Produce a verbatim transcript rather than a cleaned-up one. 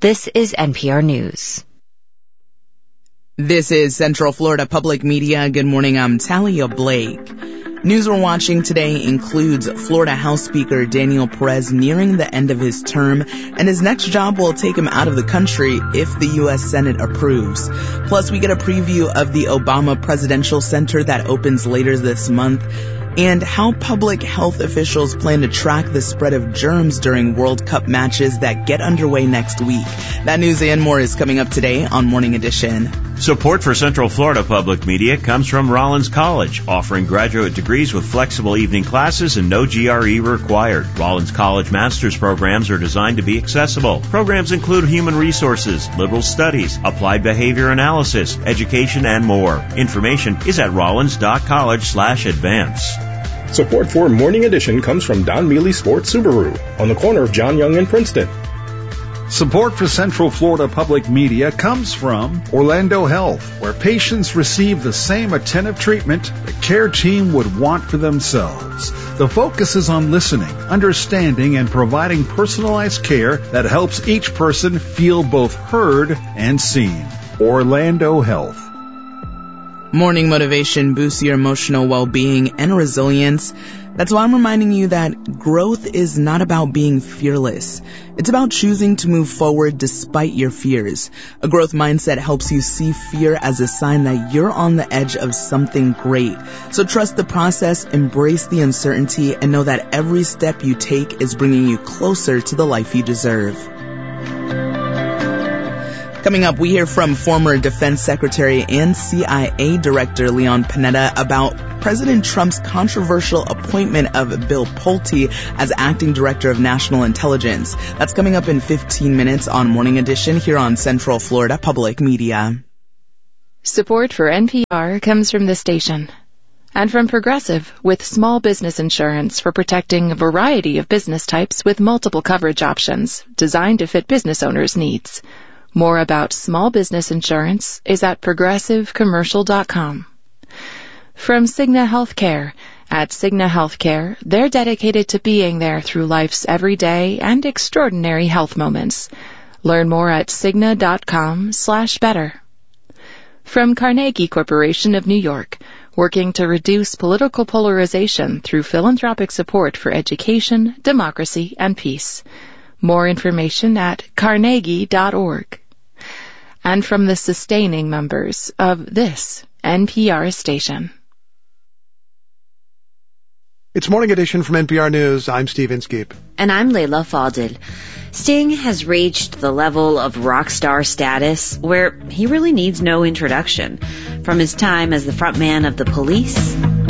This is N P R News. This is Central Florida Public Media. Good morning, I'm Talia Blake. News we're watching today includes Florida House Speaker Daniel Perez nearing the end of his term, and his next job will take him out of the country if the U S Senate approves. Plus, we get a preview of the Obama Presidential Center that opens later this month, and how public health officials plan to track the spread of germs during World Cup matches that get underway next week. That news and more is coming up today on Morning Edition. Support for Central Florida Public Media comes from Rollins College, offering graduate degrees with flexible evening classes and no G R E required. Rollins College master's programs are designed to be accessible. Programs include human resources, liberal studies, applied behavior analysis, education, and more. Information is at rollins dot college slash advance. Support for Morning Edition comes from Don Mealy Sports Subaru on the corner of John Young and Princeton. Support for Central Florida Public Media comes from Orlando Health, where patients receive the same attentive treatment the care team would want for themselves. The focus is on listening, understanding, and providing personalized care that helps each person feel both heard and seen. Orlando Health. Morning motivation boosts your emotional well-being and resilience. That's why I'm reminding you that growth is not about being fearless. It's about choosing to move forward despite your fears. A growth mindset helps you see fear as a sign that you're on the edge of something great. So trust the process, embrace the uncertainty, and know that every step you take is bringing you closer to the life you deserve. Coming up, we hear from former Defense Secretary and C I A Director Leon Panetta about President Trump's controversial appointment of Bill Pulte as Acting Director of National Intelligence. That's coming up in fifteen minutes on Morning Edition here on Central Florida Public Media. Support for N P R comes from this station and from Progressive, with small business insurance for protecting a variety of business types with multiple coverage options designed to fit business owners' needs. More about small business insurance is at progressive commercial dot com. From Cigna Healthcare. At Cigna Healthcare, they're dedicated to being there through life's everyday and extraordinary health moments. Learn more at cigna dot com slash better. From Carnegie Corporation of New York, working to reduce political polarization through philanthropic support for education, democracy, and peace. More information at carnegie dot org. And from the sustaining members of this N P R station. It's Morning Edition from N P R News. I'm Steve Inskeep. And I'm Layla Fadil. Sting has reached the level of rock star status where he really needs no introduction. From his time as the frontman of The Police